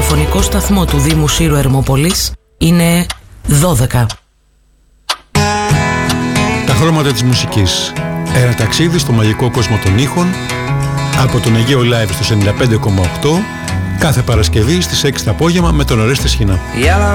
ραδιοφωνικό σταθμό του Δήμου Σύρου Ερμόπολης είναι 12. Τα χρώματα της μουσικής. Ένα ταξίδι στο μαγικό κόσμο των ήχων από τον Αιγαίο Live στο 95,8 κάθε Παρασκευή στις 6 το απόγευμα με τον Ορέστη Σχοινά.